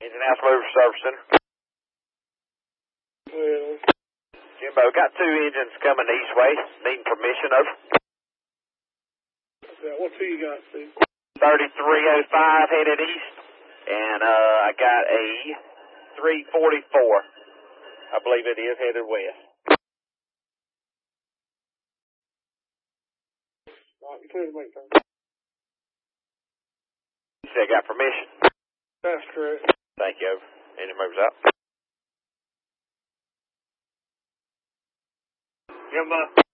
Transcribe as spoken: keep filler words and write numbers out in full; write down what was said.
Indianapolis Motor Service Center. Well, Jimbo, got two engines coming east way. Needing permission of yeah, what two you got, Steve? thirty-three oh five headed east. And uh, I got a three forty-four. I believe it is headed west. All right, you clear to make turn. You said got permission? That's correct. Thank you. Engine moves out. Jimbo.